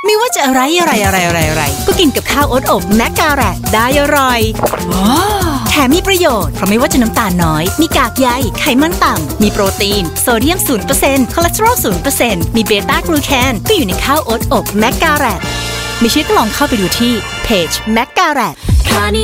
ไม่ว่าจะอะไรก็กินกับข้าวโอ๊ตอบแมคกาแรตได้อร่อยแถมมีประโยชน์เพราะไม่ว่าจะน้ำตาลน้อยมีกากใยไขมันต่ำมีโปรตีนโซเดียม 0% คอเลสเตอรอล 0% มีเบต้ากลูแคนก็อยู่ในข้าวโอ๊ตอบแมคกาแรตไม่เชื่อก็ลองเข้าไปดูที่เพจแมคกาแรต